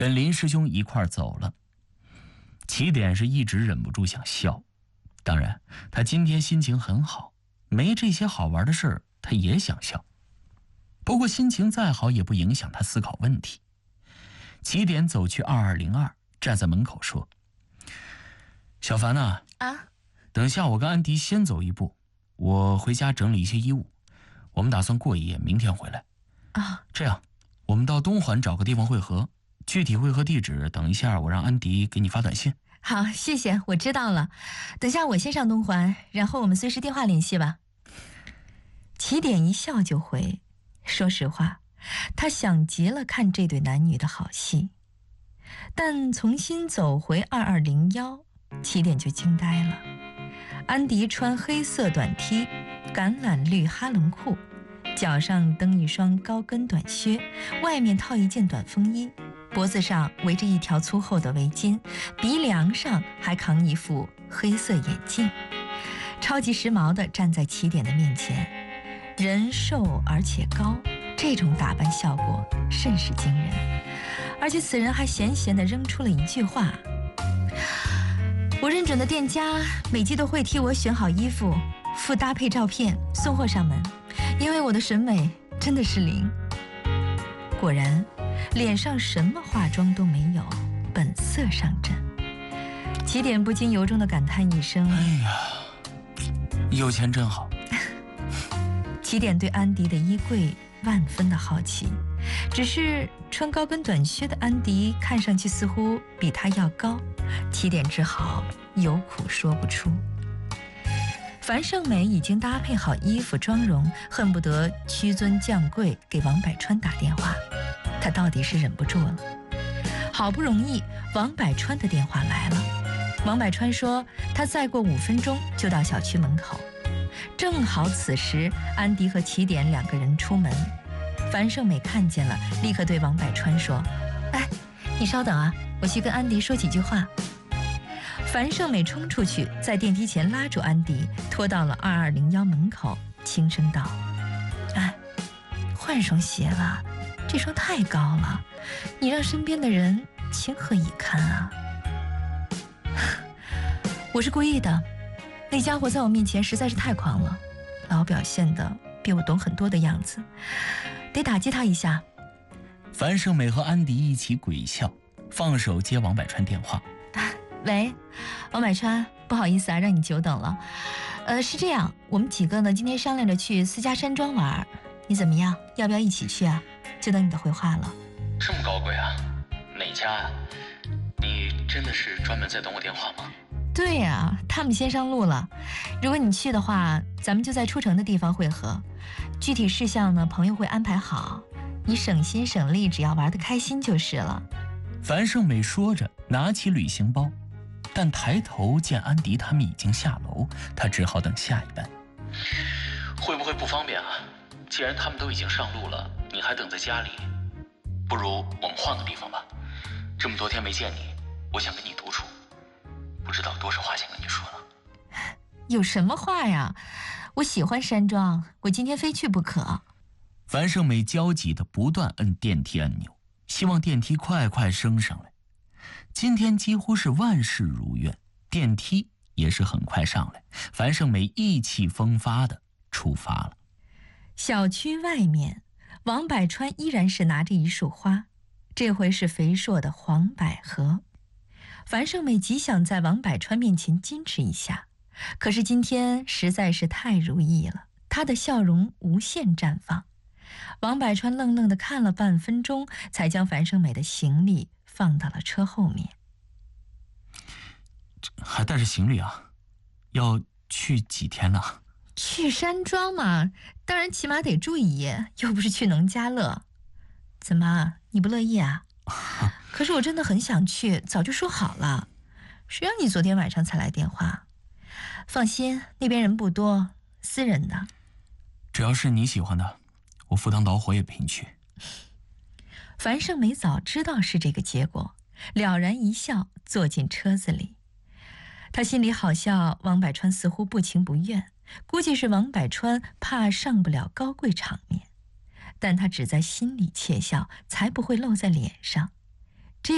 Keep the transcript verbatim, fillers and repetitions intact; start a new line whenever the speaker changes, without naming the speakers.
跟林师兄一块走了。起点是一直忍不住想笑，当然他今天心情很好，没这些好玩的事儿他也想笑。不过心情再好也不影响他思考问题。起点走去二二零二，站在门口说：“小凡呐，
啊，
等下我跟安迪先走一步，我回家整理一些衣物，我们打算过一夜，明天回来。
啊，
这样，我们到东环找个地方汇合，具体汇合地址等一下我让安迪给你发短信。”
好，谢谢，我知道了。等下我先上东环，然后我们随时电话联系吧。起点一笑就回，说实话，他想极了看这对男女的好戏，但重新走回二二零幺，起点就惊呆了。安迪穿黑色短 T， 橄榄绿哈伦裤，脚上蹬一双高跟短靴，外面套一件短风衣，脖子上围着一条粗厚的围巾，鼻梁上还扛一副黑色眼镜，超级时髦地站在起点的面前。人瘦而且高，这种打扮效果甚是惊人。而且此人还闲闲地扔出了一句话：“我认准的店家每季都会替我选好衣服，附搭配照片送货上门，因为我的审美真的是零。”果然，脸上什么化妆都没有，本色上阵。起点不禁由衷地感叹一声：“
哎呀，有钱真好。”
起点对安迪的衣柜万分的好奇，只是穿高跟短靴的安迪看上去似乎比他要高，起点只好有苦说不出。樊胜美已经搭配好衣服妆容，恨不得屈尊降贵给王百川打电话。他到底是忍不住了。好不容易王百川的电话来了，王百川说他再过五分钟就到小区门口。正好此时安迪和起点两个人出门，樊胜美看见了，立刻对王百川说：“哎，你稍等啊，我去跟安迪说几句话。”樊胜美冲出去，在电梯前拉住安迪，拖到了二二零幺门口，轻声道：“哎，换双鞋吧，这双太高了，你让身边的人情何以堪啊？”我是故意的，那家伙在我面前实在是太狂了，老表现的比我懂很多的样子，得打击他一下。
樊胜美和安迪一起鬼笑，放手接王百川电话。
喂，王百川，不好意思啊，让你久等了。呃，是这样，我们几个呢今天商量着去私家山庄玩，你怎么样？要不要一起去啊？就等你的回话了。
这么高贵啊？哪家啊？你真的是专门在等我电话吗？
对呀、啊，他们先上路了。如果你去的话，咱们就在出城的地方汇合。具体事项呢，朋友会安排好。你省心省力，只要玩得开心就是了。
樊胜美说着，拿起旅行包，但抬头见安迪他们已经下楼，他只好等下一班。会不会不方便啊？既然他们都已经上路了，你还等在家里，不如我们换个地方吧。这么多天没见你，我想跟你独处，不知道多少话想跟你说了。
有什么话呀？我喜欢山庄，我今天非去不可。
樊胜美焦急地不断摁电梯按钮，希望电梯快快升上来。今天几乎是万事如愿，电梯也是很快上来。樊胜美意气风发地出发了。
小区外面，王百川依然是拿着一束花，这回是肥硕的黄百合。樊胜美极想在王百川面前矜持一下，可是今天实在是太如意了，她的笑容无限绽放。王百川愣愣地看了半分钟，才将樊胜美的行李放到了车后面。
还带着行李啊？要去几天呢？
去山庄嘛，当然起码得住一夜，又不是去农家乐。怎么，你不乐意啊？可是我真的很想去，早就说好了。谁让你昨天晚上才来电话？放心，那边人不多，私人的。
只要是你喜欢的，我赴汤蹈火也陪你去。
樊胜美早知道是这个结果，了然一笑，坐进车子里。他心里好笑，王百川似乎不情不愿，估计是王百川怕上不了高贵场面，但他只在心里窃笑，才不会露在脸上。